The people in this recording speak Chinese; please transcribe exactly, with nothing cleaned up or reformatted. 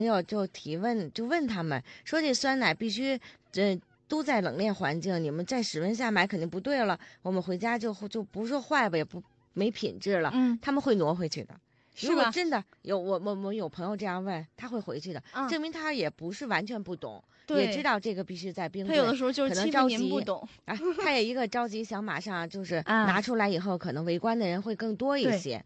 友就提问，就问他们说这酸奶必须这。都在冷链环境，你们在室温下买肯定不对了。我们回家就就不是说坏吧，也不没品质了。 嗯， 他们会挪回去的。如果是吧？ 真的有我我我有朋友这样问，他会回去的， 嗯， 证明他也不是完全不懂， 对， 也知道这个必须在冰他柜。 有的时候就是可能欺负您着急不懂。 啊，他也一个着急想马上就是啊拿出来以后，可能围观的人会更多一对些。